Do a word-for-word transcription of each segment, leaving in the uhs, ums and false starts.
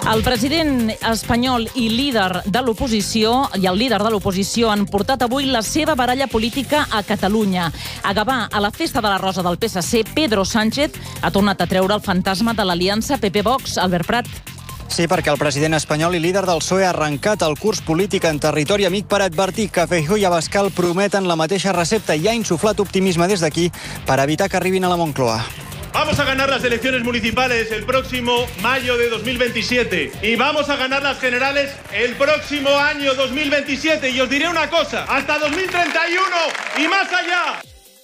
El president espanyol i líder de l'oposició i el líder de l'oposició han portat avui la seva baralla política a Catalunya. A Gavà, a la festa de la Rosa del P S C, Pedro Sánchez ha tornat a treure el fantasma de l'aliança P P-Vox. Albert Prat. Sí, perquè el president espanyol i líder del P S O E ha arrencat el curs polític en territori amic per advertir que Feijóo i Abascal prometen la mateixa recepta i ha insuflat optimisme des d'aquí per evitar que arribin a la Moncloa. Vamos a ganar las elecciones municipales el próximo mayo de dos mil veintisiete y vamos a ganar las generales el próximo año dos mil veintisiete. Y os diré una cosa, hasta dos mil treinta y uno y más allá.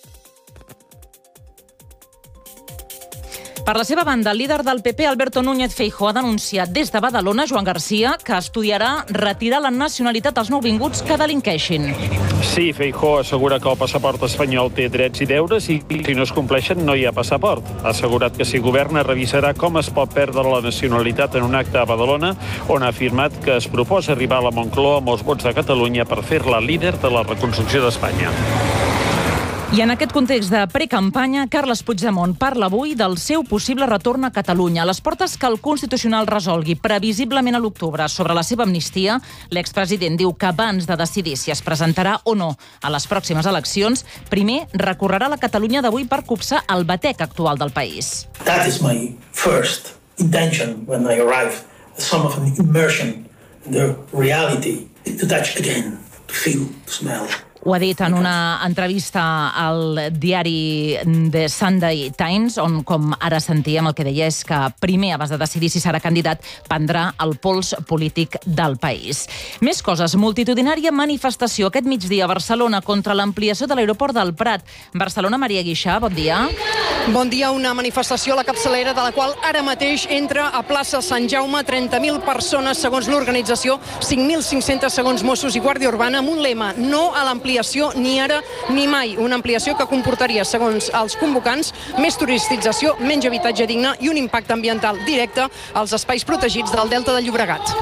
Per la seva banda, el líder del P P, Alberto Núñez Feijóo, ha denunciat des de Badalona, Joan Garcia, que estudiarà retirar la nacionalitat als nouvinguts que delinqueixin. Sí, Feijóo assegura que el passaport espanyol té drets i deures i si no es compleixen no hi ha passaport. Ha assegurat que si governa revisarà com es pot perdre la nacionalitat en un acte a Badalona, on ha afirmat que es proposa arribar a la Moncloa amb els vots de Catalunya per fer-la líder de la reconstrucció d'Espanya. I en aquest context de precampanya, Carles Puigdemont parla avui del seu possible retorn a Catalunya. A les portes que el Constitucional resolgui previsiblement a l'octubre sobre la seva amnistia, l'expresident diu que abans de decidir si es presentarà o no a les pròximes eleccions, primer recorrerà a la Catalunya d'avui per copsar el batec actual del país. That is my first intention when I arrive, some of an immersion in the reality, to touch again, to feel, to smell. Ho ha dit en una entrevista al diari The Sunday Times, on, com ara sentíem, el que deia és que primer, abans de decidir si serà candidat, prendrà el pols polític del país. Més coses. Multitudinària manifestació aquest migdia a Barcelona contra l'ampliació de l'aeroport del Prat. Barcelona, Maria Guixà, bon dia. Bon dia. Una manifestació a la capçalera de la qual ara mateix entra a plaça Sant Jaume trenta mil persones, segons l'organització, cinc mil cinc-cents segons Mossos i Guàrdia Urbana, amb un lema: no a l'ampliació ni ara ni mai. Una ampliació que comportaria, segons els convocants, més turistització, menys habitatge digne i un impacte ambiental directe als espais protegits del Delta del Llobregat.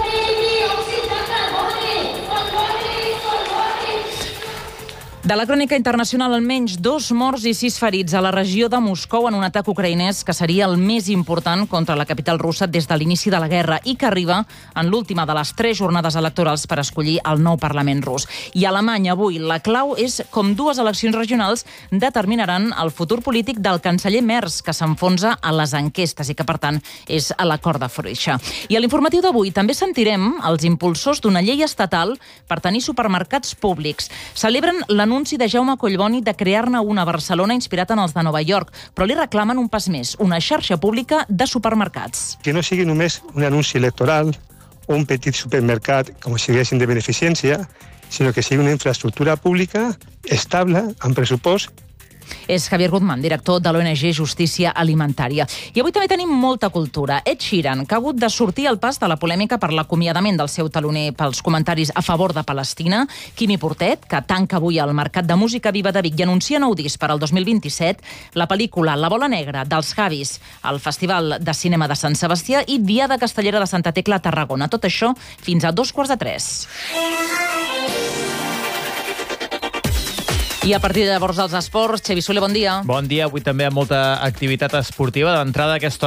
De la crònica internacional, almenys dos morts i sis ferits a la regió de Moscou en un atac ucraïnès que seria el més important contra la capital russa des de l'inici de la guerra i que arriba en l'última de les tres jornades electorals per escollir el nou Parlament rus. I a Alemanya avui la clau és com dues eleccions regionals determinaran el futur polític del canceller Merz, que s'enfonsa a les enquestes i que, per tant, és a la corda fluixa. I a l'informatiu d'avui també sentirem els impulsors d'una llei estatal per tenir supermercats públics. Celebren l'anunci de Jaume Collboni de crear-ne una a Barcelona inspirat en els de Nova York, però li reclamen un pas més, una xarxa pública de supermercats. Que no sigui només un anunci electoral o un petit supermercat, com si diguéssim, de beneficència, sinó que sigui una infraestructura pública estable, amb pressupost. És Javier Guzmán, director de l'O N G Justícia Alimentària. I avui també tenim molta cultura. Ed Sheeran, que ha hagut de sortir al pas de la polèmica per l'acomiadament del seu taloner pels comentaris a favor de Palestina. Quimi Portet, que tanca avui al Mercat de Música Viva de Vic i anuncia nou disc per al dos mil vint-i-set. La pel·lícula La bola negra, dels Javis, al Festival de Cinema de Sant Sebastià i Diada Castellera de Santa Tecla a Tarragona. Tot això fins a dos quarts de tres. I a partir de llavors dels esports, Xavi Soler, bon dia. Bon dia, avui també amb molta activitat esportiva. D'entrada aquesta